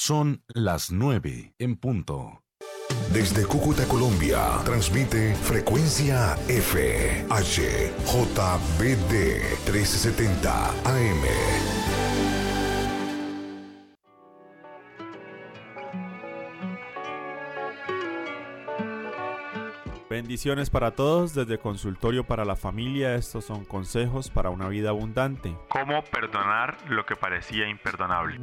Son las 9 en punto. Desde Cúcuta, Colombia, transmite Frecuencia F, HJBD 1370 AM. Bendiciones para todos desde Consultorio para la Familia. Estos son consejos para una vida abundante. ¿Cómo perdonar lo que parecía imperdonable?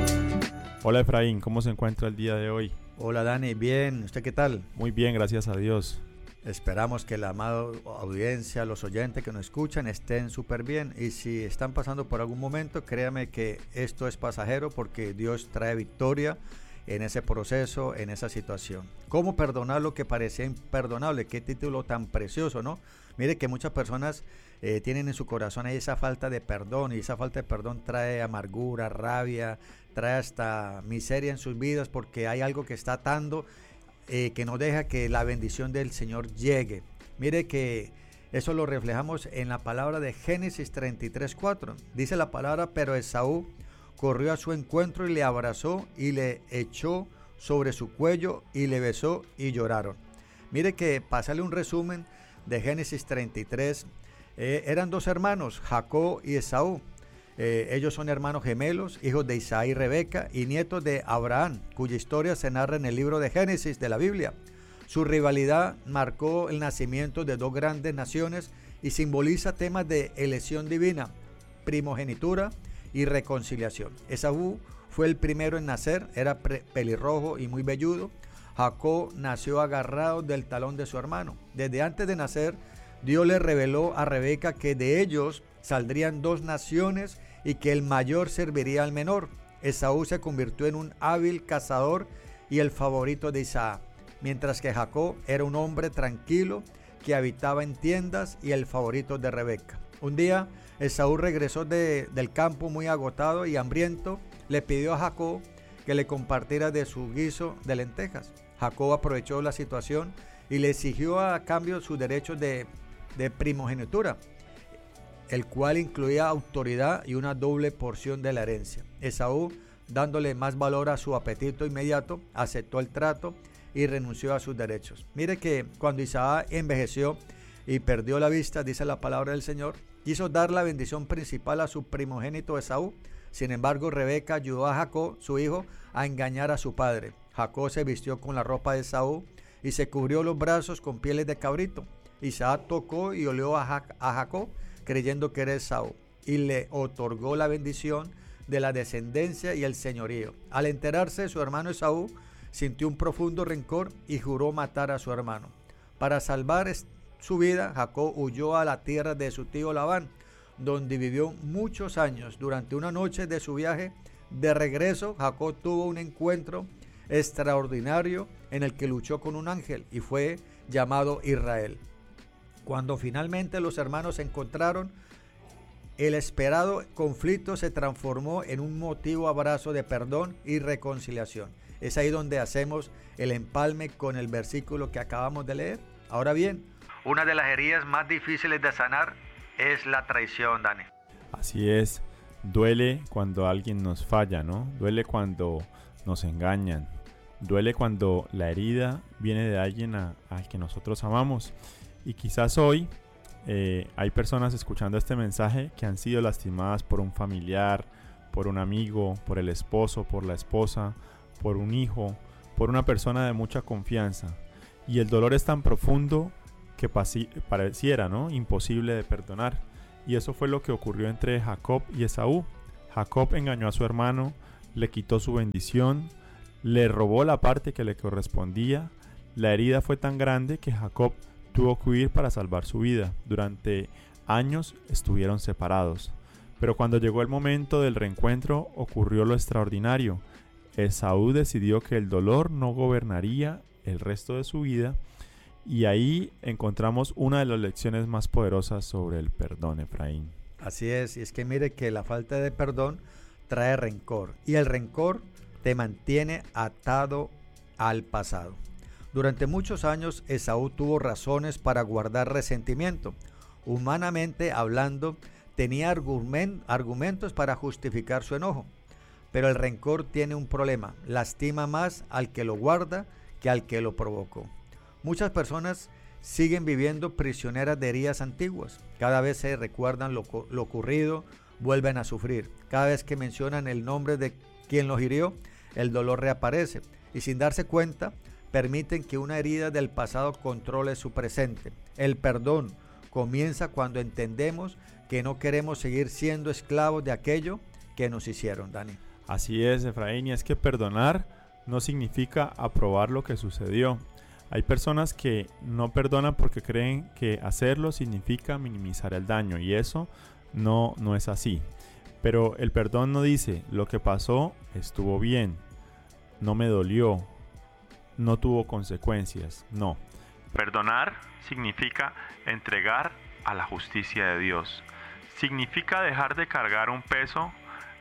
Hola Efraín, ¿cómo se encuentra el día de hoy? Hola Dani, bien, ¿usted qué tal? Muy bien, gracias a Dios. Esperamos que la amada audiencia, los oyentes que nos escuchan estén súper bien, y si están pasando por algún momento, créame que esto es pasajero porque Dios trae victoria en ese proceso, en esa situación. ¿Cómo perdonar lo que parecía imperdonable? Qué título tan precioso, ¿no? Mire que muchas personas tienen en su corazón ahí esa falta de perdón, y esa falta de perdón trae amargura, rabia, trae hasta miseria en sus vidas, porque hay algo que está atando, que no deja que la bendición del Señor llegue. Mire que eso lo reflejamos en la palabra de Génesis 33:4. Dice la palabra: pero Esaú corrió a su encuentro y le abrazó y le echó sobre su cuello y le besó y lloraron. Mire que, para hacerle un resumen de Génesis 33, eran dos hermanos, Jacob y Esaú. Ellos son hermanos gemelos, hijos de Isaac y Rebeca y nietos de Abraham, cuya historia se narra en el libro de Génesis de la Biblia. Su rivalidad marcó el nacimiento de dos grandes naciones y simboliza temas de elección divina, primogenitura y reconciliación. Esaú fue el primero en nacer, era pelirrojo y muy velludo. Jacob nació agarrado del talón de su hermano. Desde antes de nacer, Dios le reveló a Rebeca que de ellos saldrían dos naciones y que el mayor serviría al menor. Esaú se convirtió en un hábil cazador y el favorito de Isaac, mientras que Jacob era un hombre tranquilo que habitaba en tiendas y el favorito de Rebeca. Un día, Esaú regresó del campo muy agotado y hambriento. Le pidió a Jacob que le compartiera de su guiso de lentejas. Jacob aprovechó la situación y le exigió a cambio sus derechos de primogenitura, el cual incluía autoridad y una doble porción de la herencia. Esaú, dándole más valor a su apetito inmediato, aceptó el trato y renunció a sus derechos. Mire que cuando Isaac envejeció y perdió la vista, dice la palabra del Señor, quiso dar la bendición principal a su primogénito Esaú. Sin embargo, Rebeca ayudó a Jacob, su hijo, a engañar a su padre. Jacob se vistió con la ropa de Esaú y se cubrió los brazos con pieles de cabrito. Isaac tocó y olió a Jacob, creyendo que era Esaú, y le otorgó la bendición de la descendencia y el señorío. Al enterarse, su hermano Esaú sintió un profundo rencor y juró matar a su hermano. Para salvar su vida, Jacob huyó a la tierra de su tío Labán, donde vivió muchos años. Durante una noche de su viaje de regreso, Jacob tuvo un encuentro extraordinario en el que luchó con un ángel y fue llamado Israel. Cuando finalmente los hermanos se encontraron, el esperado conflicto se transformó en un motivo abrazo de perdón y reconciliación. Es ahí donde hacemos el empalme con el versículo que acabamos de leer. Ahora bien, una de las heridas más difíciles de sanar es la traición, Dani. Así es, duele cuando alguien nos falla, ¿no? Duele cuando nos engañan, duele cuando la herida viene de alguien al que nosotros amamos. Y quizás hoy hay personas escuchando este mensaje que han sido lastimadas por un familiar, por un amigo, por el esposo, por la esposa, por un hijo, por una persona de mucha confianza. Y el dolor es tan profundo que pareciera, ¿no?, imposible de perdonar. Y eso fue lo que ocurrió entre Jacob y Esaú. Jacob engañó a su hermano, le quitó su bendición, le robó la parte que le correspondía. La herida fue tan grande que Jacob tuvo que huir para salvar su vida. Durante años estuvieron separados. Pero cuando llegó el momento del reencuentro, ocurrió lo extraordinario. Esaú decidió que el dolor no gobernaría el resto de su vida. Y ahí encontramos una de las lecciones más poderosas sobre el perdón, Efraín. Así es, y es que mire que la falta de perdón trae rencor, y el rencor te mantiene atado al pasado. Durante muchos años Esaú tuvo razones para guardar resentimiento. Humanamente hablando, tenía argumentos para justificar su enojo. pero el rencor tiene un problema: lastima más al que lo guarda que al que lo provocó. Muchas personas siguen viviendo prisioneras de heridas antiguas. Cada vez se recuerdan lo ocurrido, vuelven a sufrir. Cada vez que mencionan el nombre de quien los hirió, el dolor reaparece. Y sin darse cuenta, permiten que una herida del pasado controle su presente. El perdón comienza cuando entendemos que no queremos seguir siendo esclavos de aquello que nos hicieron, Dani. Así es, Efraín, y es que perdonar no significa aprobar lo que sucedió. Hay personas que no perdonan porque creen que hacerlo significa minimizar el daño, y eso no es así. Pero el perdón no dice: lo que pasó estuvo bien, no me dolió, no tuvo consecuencias. No. Perdonar significa entregar a la justicia de Dios. Significa dejar de cargar un peso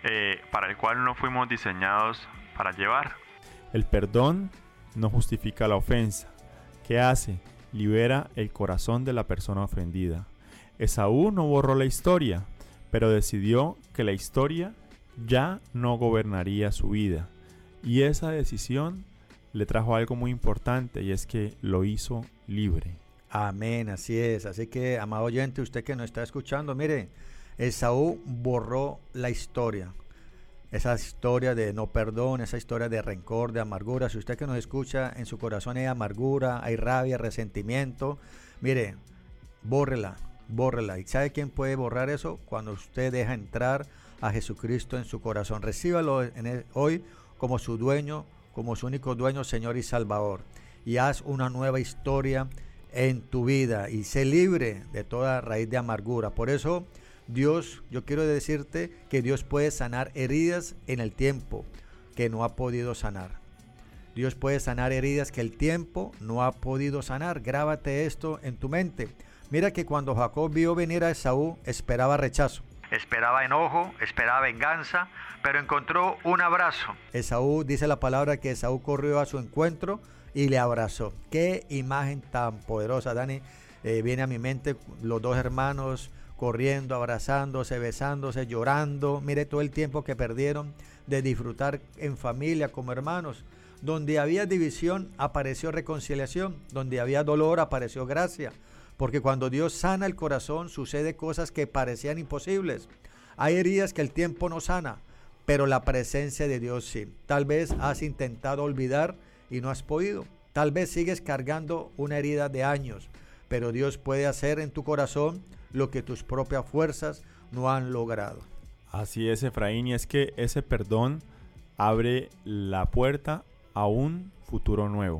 para el cual no fuimos diseñados para llevar. El perdón no justifica la ofensa. ¿Qué hace? Libera el corazón de la persona ofendida. Esaú no borró la historia, pero decidió que la historia ya no gobernaría su vida. Y esa decisión le trajo algo muy importante, y es que lo hizo libre. Amén, así es. Así que, amado oyente, usted que nos está escuchando, mire, Esaú borró la historia. Esa historia de no perdón, esa historia de rencor, de amargura. Si usted que nos escucha, en su corazón hay amargura, hay rabia, resentimiento, mire, bórrela. ¿Y sabe quién puede borrar eso? Cuando usted deja entrar a Jesucristo en su corazón. Recíbalo hoy como su dueño, como su único dueño, Señor y Salvador. Y haz una nueva historia en tu vida y sé libre de toda raíz de amargura. Por eso, Dios, yo quiero decirte que Dios puede sanar heridas en el tiempo que no ha podido sanar. Dios puede sanar heridas que el tiempo no ha podido sanar. Grábate esto en tu mente. Mira que cuando Jacob vio venir a Esaú, esperaba rechazo. Esperaba enojo, esperaba venganza, pero encontró un abrazo. Esaú, dice la palabra que Esaú corrió a su encuentro y le abrazó. Qué imagen tan poderosa, Dani. Viene a mi mente los dos hermanos corriendo, abrazándose, besándose, llorando. Mire todo el tiempo que perdieron de disfrutar en familia como hermanos. Donde había división apareció reconciliación, donde había dolor apareció gracia. Porque cuando Dios sana el corazón sucede cosas que parecían imposibles. Hay heridas que el tiempo no sana, pero la presencia de Dios sí. Tal vez has intentado olvidar y no has podido. Tal vez sigues cargando una herida de años, pero Dios puede hacer en tu corazón lo que tus propias fuerzas no han logrado. Así es, Efraín, y es que ese perdón abre la puerta a un futuro nuevo.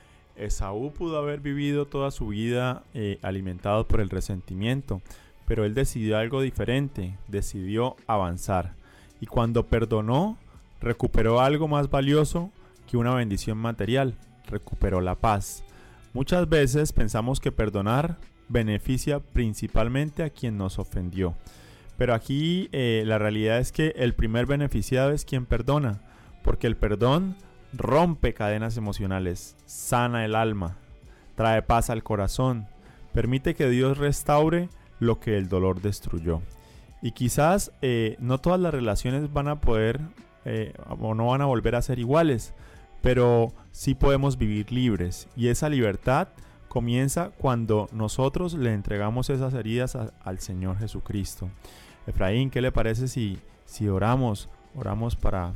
Esaú pudo haber vivido toda su vida alimentado por el resentimiento, pero él decidió algo diferente, decidió avanzar. Y cuando perdonó, recuperó algo más valioso que una bendición material, recuperó la paz. Muchas veces pensamos que perdonar beneficia principalmente a quien nos ofendió, pero aquí la realidad es que el primer beneficiado es quien perdona, porque el perdón rompe cadenas emocionales, sana el alma, trae paz al corazón, permite que Dios restaure lo que el dolor destruyó. Y quizás no todas las relaciones van a poder o no van a volver a ser iguales, pero sí podemos vivir libres, y esa libertad comienza cuando nosotros le entregamos esas heridas al Señor Jesucristo. Efraín, ¿qué le parece si oramos para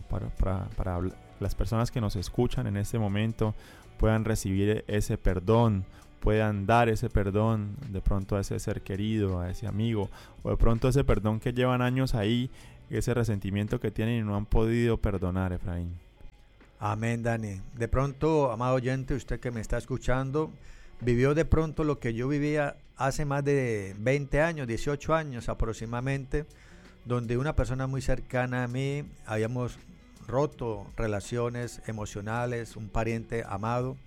las personas que nos escuchan en este momento puedan recibir ese perdón, puedan dar ese perdón de pronto a ese ser querido, a ese amigo, o de pronto ese perdón que llevan años ahí, ese resentimiento que tienen y no han podido perdonar, Efraín? Amén, Dani. De pronto, amado oyente, usted que me está escuchando, vivió de pronto lo que yo vivía hace más de 20 años, 18 años aproximadamente, donde una persona muy cercana a mí, habíamos roto relaciones emocionales, un pariente amado,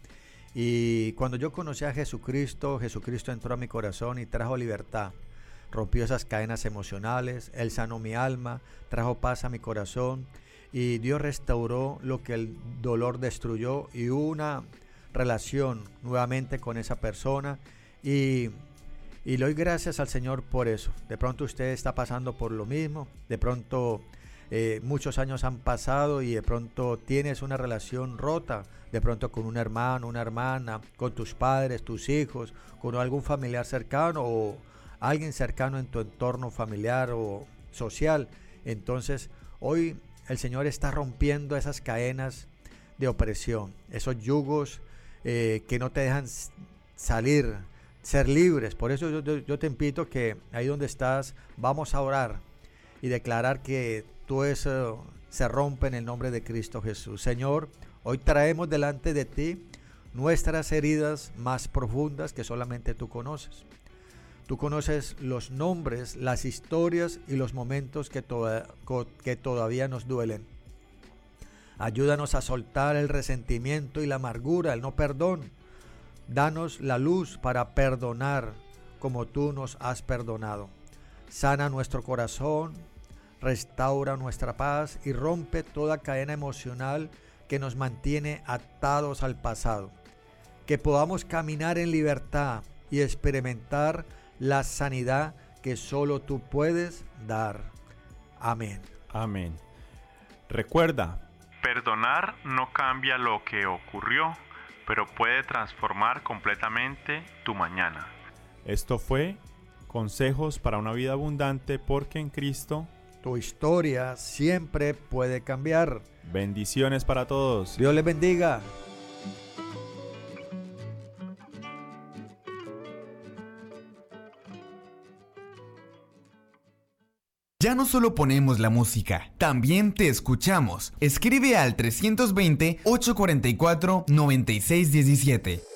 y cuando yo conocí a Jesucristo, Jesucristo entró a mi corazón y trajo libertad, rompió esas cadenas emocionales, Él sanó mi alma, trajo paz a mi corazón, y Dios restauró lo que el dolor destruyó, y hubo una relación nuevamente con esa persona, y le doy gracias al Señor por eso. De pronto usted está pasando por lo mismo, de pronto muchos años han pasado y de pronto tienes una relación rota, de pronto con un hermano, una hermana, con tus padres, tus hijos, con algún familiar cercano o alguien cercano en tu entorno familiar o social. Entonces hoy el Señor está rompiendo esas cadenas de opresión, esos yugos que no te dejan salir, ser libres. Por eso yo te invito que ahí donde estás vamos a orar y declarar que todo eso se rompe en el nombre de Cristo Jesús. Señor, hoy traemos delante de ti nuestras heridas más profundas que solamente tú conoces. Tú conoces los nombres, las historias y los momentos que todavía nos duelen. Ayúdanos a soltar el resentimiento y la amargura, el no perdón. Danos la luz para perdonar como tú nos has perdonado. Sana nuestro corazón, restaura nuestra paz y rompe toda cadena emocional que nos mantiene atados al pasado. Que podamos caminar en libertad y experimentar la sanidad que solo tú puedes dar. Amén. Amén. Recuerda, perdonar no cambia lo que ocurrió, pero puede transformar completamente tu mañana. Esto fue Consejos para una vida abundante, porque en Cristo tu historia siempre puede cambiar. Bendiciones para todos. Dios les bendiga. Ya no solo ponemos la música, también te escuchamos. Escribe al 320-844-9617.